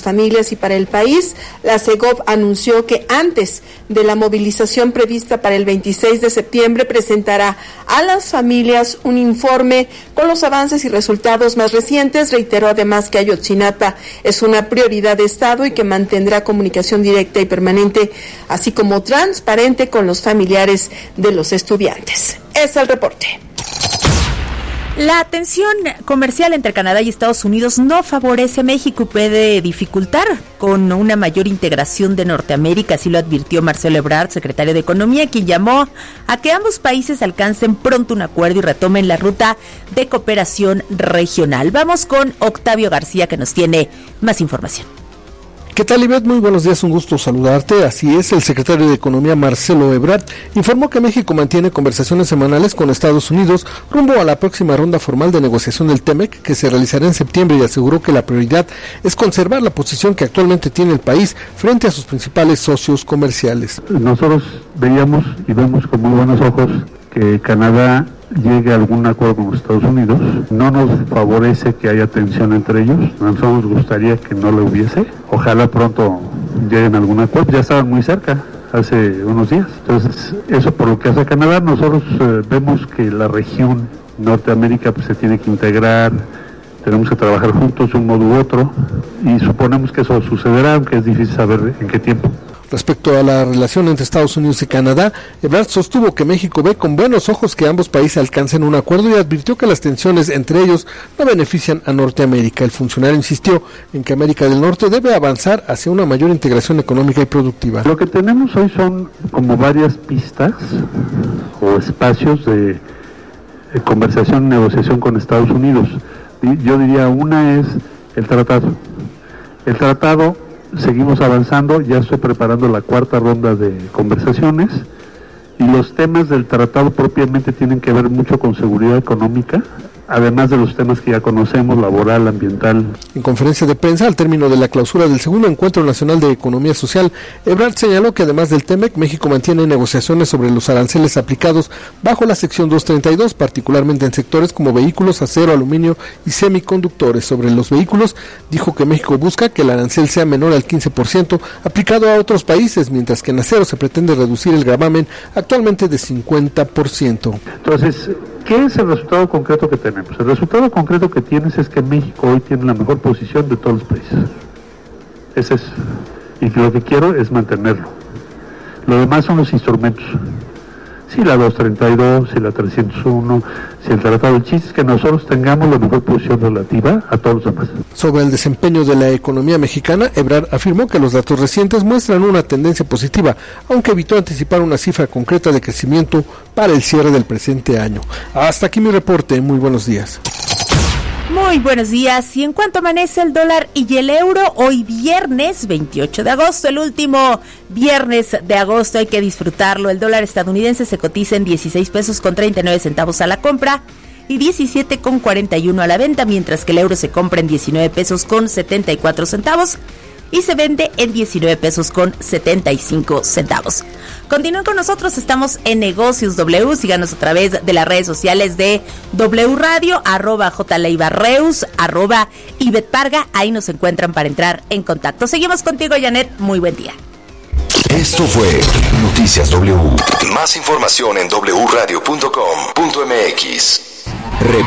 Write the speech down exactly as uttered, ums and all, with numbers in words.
familias y para el país. La Segov anunció que antes de la movilización prevista para el veintiséis de septiembre presentará a las familias un informe con los avances y resultados más recientes. Reiteró además que Ayotzinapa es una prioridad de Estado y que mantendrá comunicación directa y permanente, así como transparente con los familiares de los estudiantes. Es el reporte. La tensión comercial entre Canadá y Estados Unidos no favorece a México y puede dificultar con una mayor integración de Norteamérica, así lo advirtió Marcelo Ebrard, secretario de Economía, quien llamó a que ambos países alcancen pronto un acuerdo y retomen la ruta de cooperación regional. Vamos con Octavio García, que nos tiene más información. ¿Qué tal, Ivette? Muy buenos días, un gusto saludarte. Así es, el secretario de Economía, Marcelo Ebrard, informó que México mantiene conversaciones semanales con Estados Unidos rumbo a la próxima ronda formal de negociación del TEMEC, que se realizará en septiembre, y aseguró que la prioridad es conservar la posición que actualmente tiene el país frente a sus principales socios comerciales. Nosotros veíamos y vemos con muy buenos ojos que Canadá llegue a algún acuerdo con los Estados Unidos. No nos favorece que haya tensión entre ellos. A nosotros nos gustaría que no lo hubiese. Ojalá pronto lleguen a algún acuerdo. Ya estaban muy cerca hace unos días. Entonces, eso por lo que hace a Canadá. Nosotros eh, vemos que la región Norteamérica pues, se tiene que integrar. Tenemos que trabajar juntos de un modo u otro. Y suponemos que eso sucederá, aunque es difícil saber en qué tiempo. Respecto a la relación entre Estados Unidos y Canadá, Ebrard sostuvo que México ve con buenos ojos que ambos países alcancen un acuerdo y advirtió que las tensiones entre ellos no benefician a Norteamérica. El funcionario insistió en que América del Norte debe avanzar hacia una mayor integración económica y productiva. Lo que tenemos hoy son como varias pistas o espacios de, de conversación y negociación con Estados Unidos. Yo diría, una es el tratado. El tratado, seguimos avanzando, ya estoy preparando la cuarta ronda de conversaciones y los temas del tratado propiamente tienen que ver mucho con seguridad económica, además de los temas que ya conocemos, laboral, ambiental. En conferencia de prensa, al término de la clausura del segundo Encuentro Nacional de Economía Social, Ebrard señaló que además del TEMEC, México mantiene negociaciones sobre los aranceles aplicados bajo la sección doscientos treinta y dos, particularmente en sectores como vehículos, acero, aluminio y semiconductores. Sobre los vehículos, dijo que México busca que el arancel sea menor al quince por ciento aplicado a otros países, mientras que en acero se pretende reducir el gravamen actualmente de cincuenta por ciento. Entonces, ¿qué es el resultado concreto que tenemos? El resultado concreto que tienes es que México hoy tiene la mejor posición de todos los países. Ese es. Y lo que quiero es mantenerlo. Lo demás son los instrumentos. Si la doscientos treinta y dos, si la trescientos uno, si el tratado, el chiste es que nosotros tengamos la mejor posición relativa a todos los demás. Sobre el desempeño de la economía mexicana, Ebrard afirmó que los datos recientes muestran una tendencia positiva, aunque evitó anticipar una cifra concreta de crecimiento para el cierre del presente año. Hasta aquí mi reporte, muy buenos días. Muy buenos días. Y en cuanto amanece el dólar y el euro, hoy viernes veintiocho de agosto, el último viernes de agosto, hay que disfrutarlo. El dólar estadounidense se cotiza en dieciséis pesos con treinta y nueve centavos a la compra y diecisiete con cuarenta y uno a la venta, mientras que el euro se compra en diecinueve pesos con setenta y cuatro centavos y se vende en diecinueve pesos con setenta y cinco centavos. Continúen con nosotros, estamos en Negocios W, síganos a través de las redes sociales de W Radio, arroba jleibarreus, arroba Ivette Parga, ahí nos encuentran para entrar en contacto. Seguimos contigo, Janet, muy buen día. Esto fue Noticias W. Más información en doble u radio punto com punto m x.